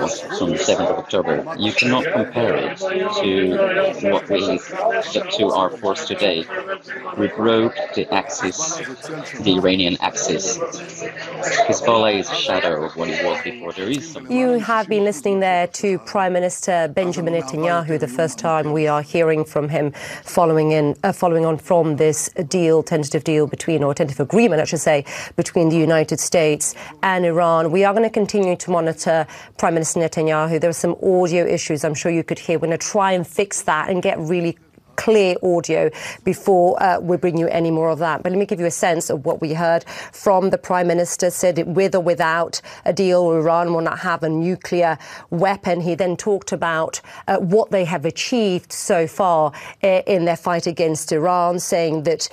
Wars from the 7th of October. You cannot compare it to to our force today. We broke the axis, the Iranian axis. Hezbollah is a shadow of what it was before. There is some. You have been listening there to Prime Minister Benjamin Netanyahu, the first time we are hearing from him following on from this tentative agreement, I should say, between the United States and Iran. We are going to continue to monitor Prime Minister Netanyahu. There are some audio issues I'm sure you could hear. We're going to try and fix that and get really clear audio before we bring you any more of that. But let me give you a sense of what we heard from the Prime Minister. Said with or without a deal, Iran will not have a nuclear weapon. He then talked about what they have achieved so far in their fight against Iran, saying that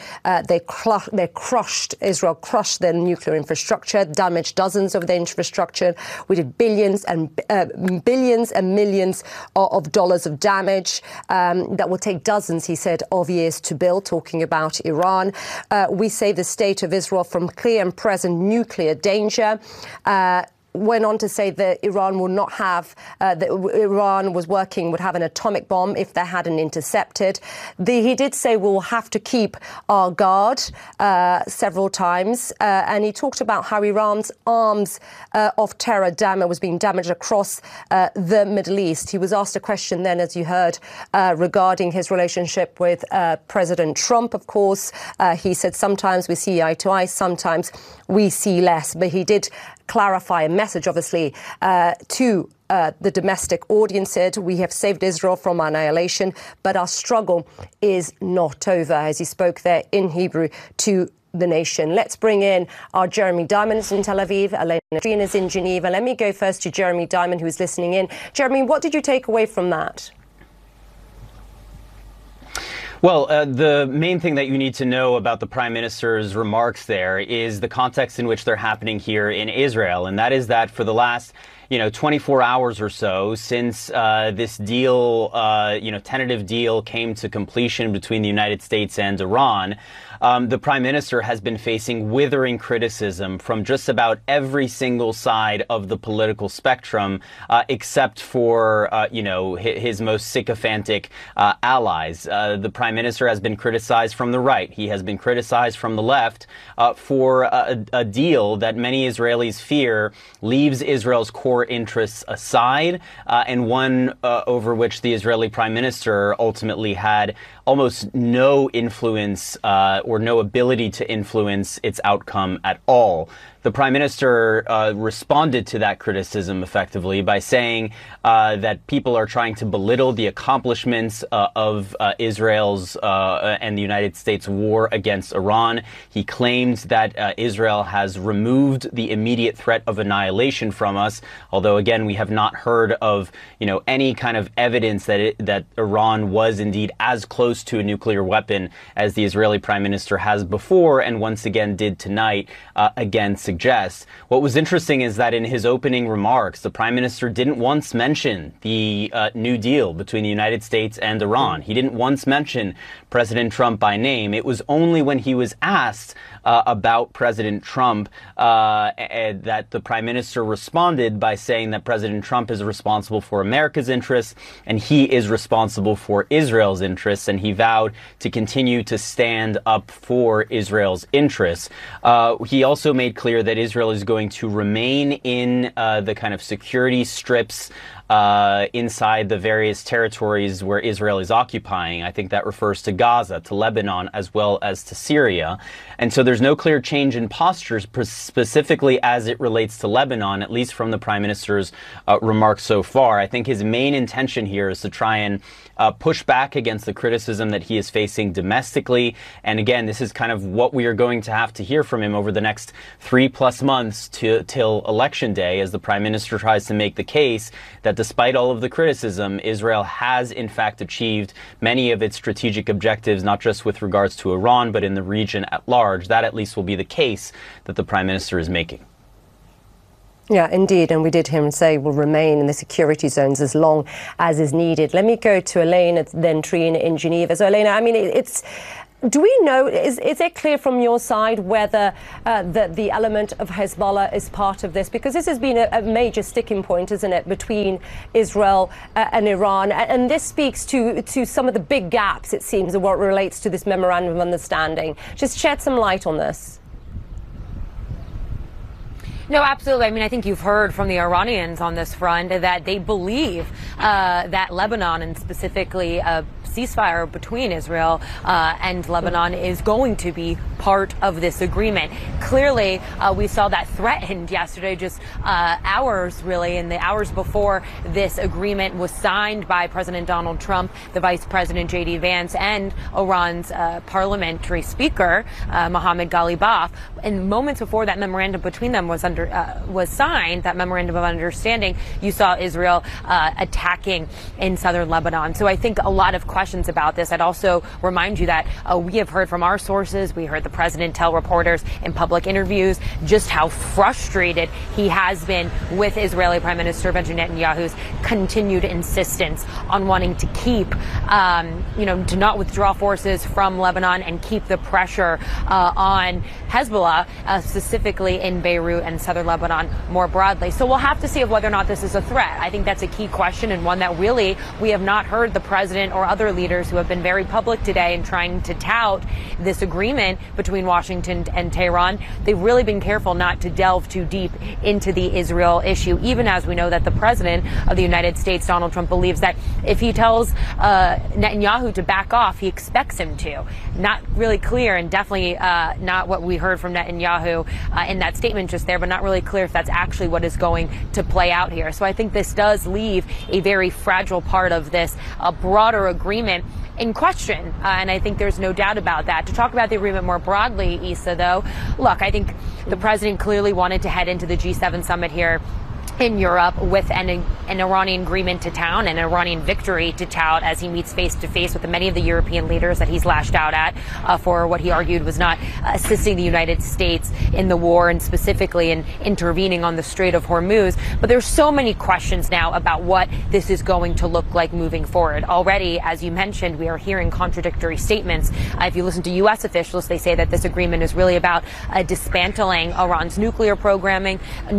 Israel crushed their nuclear infrastructure, damaged dozens of their infrastructure. We did billions and millions of dollars of damage that will take dozens, he said, of years to build, talking about Iran. We saved the state of Israel from clear and present nuclear danger. Went on to say that Iran would not have, that Iran would have an atomic bomb if they hadn't intercepted. He did say we'll have to keep our guard several times. And he talked about how Iran's arms of terror was being damaged across the Middle East. He was asked a question then, as you heard, regarding his relationship with President Trump, of course. He said sometimes we see eye to eye, sometimes we see less. But he did clarify a message, obviously, to the domestic audience. Said, we have saved Israel from annihilation, but our struggle is not over, as he spoke there in Hebrew to the nation. Let's bring in our Jeremy Diamond in Tel Aviv. Elena Trian is in Geneva. Let me go first to Jeremy Diamond, who is listening in. Jeremy, what did you take away from that? Well, the main thing that you need to know about the Prime Minister's remarks there is the context in which they're happening here in Israel. And that is that for the last 24 hours or so since this deal, tentative deal came to completion between the United States and Iran, the Prime Minister has been facing withering criticism from just about every single side of the political spectrum, except for, his most sycophantic allies. The Prime Minister has been criticized from the right. He has been criticized from the left for a deal that many Israelis fear leaves Israel's core interests aside, and one over which the Israeli Prime Minister ultimately had almost no influence or no ability to influence its outcome at all. The Prime Minister responded to that criticism effectively by saying that people are trying to belittle the accomplishments of Israel's and the United States war against Iran. He claimed that Israel has removed the immediate threat of annihilation from us, although, again, we have not heard of any kind of evidence that Iran was indeed as close to a nuclear weapon as the Israeli Prime Minister has before and once again did tonight again suggest. What was interesting is that in his opening remarks, the Prime Minister didn't once mention the New Deal between the United States and Iran. He didn't once mention President Trump by name. It was only when he was asked about President Trump that the Prime Minister responded by saying that President Trump is responsible for America's interests and he is responsible for Israel's interests, and he vowed to continue to stand up for Israel's interests. He also made clear that Israel is going to remain in the kind of security strips inside the various territories where Israel is occupying. I think that refers to Gaza, to Lebanon, as well as to Syria. And so there's no clear change in postures, specifically as it relates to Lebanon, at least from the Prime Minister's remarks so far. I think his main intention here is to try and push back against the criticism that he is facing domestically. And again, this is kind of what we are going to have to hear from him over the next 3+ months till Election Day, as the Prime Minister tries to make the case that despite all of the criticism, Israel has in fact achieved many of its strategic objectives, not just with regards to Iran, but in the region at large. That at least will be the case that the Prime Minister is making. Yeah, indeed. And we did hear him say will remain in the security zones as long as is needed. Let me go to Elena, then Trian in Geneva. So, Elena, I mean, Do we know, is it clear from your side whether the element of Hezbollah is part of this? Because this has been a major sticking point, isn't it, between Israel and Iran? And this speaks to some of the big gaps, it seems, of what relates to this memorandum of understanding. Just shed some light on this. No, absolutely. I mean, I think you've heard from the Iranians on this front that they believe that Lebanon, and specifically a ceasefire between Israel and Lebanon, is going to be part of this agreement. Clearly, we saw that threatened yesterday, just hours, really, in the hours before this agreement was signed by President Donald Trump, the Vice President J.D. Vance, and Iran's parliamentary speaker, Mohammad Ghalibaf. And moments before that memorandum between them was signed, that memorandum of understanding, you saw Israel attacking in southern Lebanon. So I think a lot of questions about this. I'd also remind you that we have heard from our sources, we heard the president tell reporters in public interviews just how frustrated he has been with Israeli Prime Minister Benjamin Netanyahu's continued insistence on wanting to keep, to not withdraw forces from Lebanon and keep the pressure on Hezbollah, specifically in Beirut and southern Lebanon more broadly. So we'll have to see whether or not this is a threat. I think that's a key question, and one that really we have not heard the president or other leaders who have been very public today in trying to tout this agreement between Washington and Tehran. They've really been careful not to delve too deep into the Israel issue, even as we know that the president of the United States, Donald Trump, believes that if he tells Netanyahu to back off, he expects him to. Not really clear, and definitely not what we heard from Netanyahu in that statement just there, but not really clear if that's actually what is going to play out here. So I think this does leave a very fragile part of this broader agreement in question, and I think there's no doubt about that. To talk about the agreement more broadly, Issa, though, look, I think the president clearly wanted to head into the G7 summit here in Europe with an Iranian agreement to town, an Iranian victory to tout, as he meets face to face with many of the European leaders that he's lashed out at for what he argued was not assisting the United States in the war, and specifically in intervening on the Strait of Hormuz. But there's so many questions now about what this is going to look like moving forward. Already, as you mentioned, we are hearing contradictory statements. If you listen to U.S. officials, they say that this agreement is really about dismantling Iran's nuclear programming,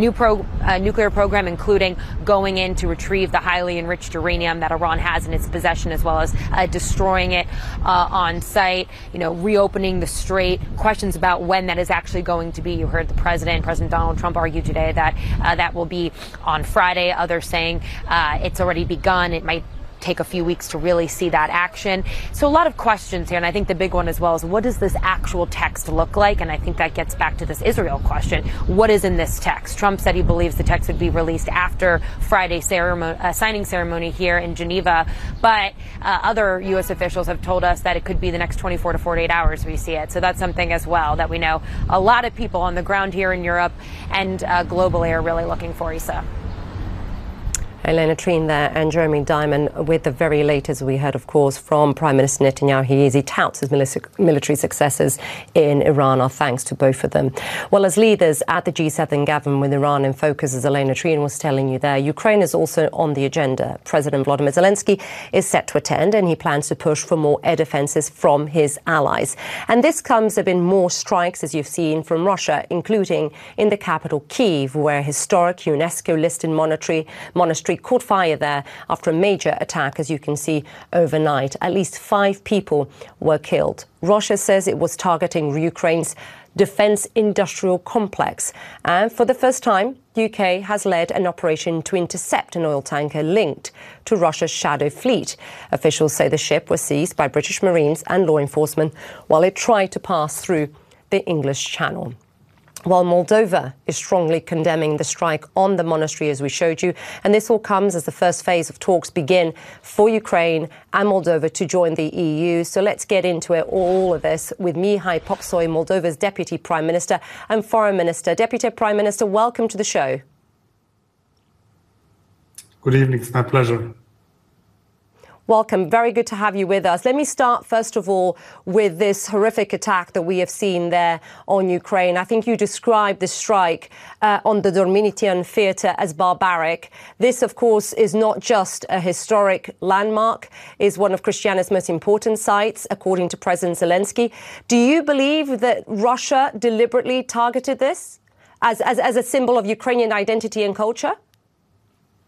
nuclear program, including going in to retrieve the highly enriched uranium that Iran has in its possession, as well as destroying it on site, reopening the strait. Questions about when that is actually going to be. You heard the President Donald Trump, argue today that that will be on Friday. Others saying it's already begun. It might take a few weeks to really see that action. So a lot of questions here, and I think the big one as well is, what does this actual text look like? And I think that gets back to this Israel question. What is in this text? Trump said he believes the text would be released after Friday's signing ceremony here in Geneva, but other U.S. officials have told us that it could be the next 24 to 48 hours we see it. So that's something as well that we know a lot of people on the ground here in Europe and globally are really looking for, Issa. Elena Trine there, and Jeremy Diamond with the very latest we heard, of course, from Prime Minister Netanyahu. He touts his military successes in Iran. Our thanks to both of them. Well, as leaders at the G7 gathering with Iran in focus, as Elena Trine was telling you there, Ukraine is also on the agenda. President Volodymyr Zelensky is set to attend, and he plans to push for more air defences from his allies. And this comes, there have been more strikes, as you've seen, from Russia, including in the capital, Kyiv, where historic UNESCO-listed monastery caught fire there after a major attack, as you can see, overnight. At least 5 people were killed. Russia says it was targeting Ukraine's defence industrial complex. And for the first time, UK has led an operation to intercept an oil tanker linked to Russia's Shadow Fleet. Officials say the ship was seized by British Marines and law enforcement while it tried to pass through the English Channel. While Moldova is strongly condemning the strike on the monastery, as we showed you. And this all comes as the first phase of talks begin for Ukraine and Moldova to join the EU. So let's get into it, all of this, with Mihai Popsoi, Moldova's Deputy Prime Minister and Foreign Minister. Deputy Prime Minister, welcome to the show. Good evening. It's my pleasure. Welcome. Very good to have you with us. Let me start, first of all, with this horrific attack that we have seen there on Ukraine. I think you described the strike on the Dormitian Theatre as barbaric. This, of course, is not just a historic landmark, is one of Christiania's most important sites, according to President Zelensky. Do you believe that Russia deliberately targeted this as a symbol of Ukrainian identity and culture?